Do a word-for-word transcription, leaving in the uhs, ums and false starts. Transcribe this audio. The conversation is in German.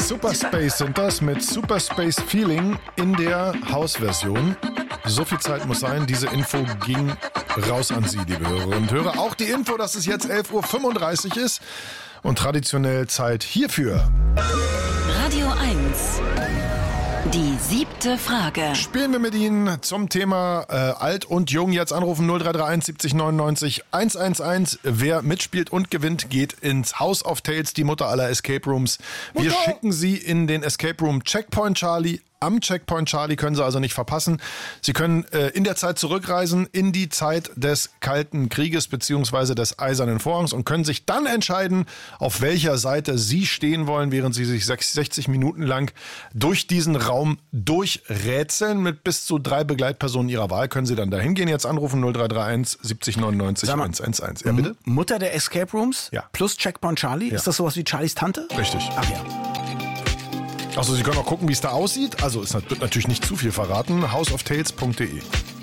Superspace sind das mit Superspace Feeling in der Hausversion. So viel Zeit muss sein, diese Info ging raus an Sie, liebe Hörerinnen und Hörer. Auch die Info, dass es jetzt elf Uhr fünfunddreißig ist und traditionell Zeit hierfür. Radio eins. Die siebte Frage. Spielen wir mit Ihnen zum Thema äh, Alt und Jung. Jetzt anrufen null drei drei eins siebzig neunundneunzig hunderteins. Wer mitspielt und gewinnt, geht ins House of Tales, die Mutter aller Escape Rooms. Wir Mutter. schicken Sie in den Escape Room Checkpoint Charlie. Am Checkpoint Charlie können Sie also nicht verpassen. Sie können äh, in der Zeit zurückreisen in die Zeit des Kalten Krieges bzw. des Eisernen Vorhangs und können sich dann entscheiden, auf welcher Seite Sie stehen wollen, während Sie sich sechzig Minuten lang durch diesen Raum durchrätseln. Mit bis zu drei Begleitpersonen Ihrer Wahl können Sie dann dahin gehen. Jetzt anrufen null drei drei eins siebzig neunundneunzig hunderteins. Ja, bitte? Mutter der Escape Rooms Ja. plus Checkpoint Charlie. Ja. Ist das sowas wie Charlies Tante? Richtig. Ach ja. Also Sie können auch gucken, wie es da aussieht. Also es wird natürlich nicht zu viel verraten. house of tales punkt de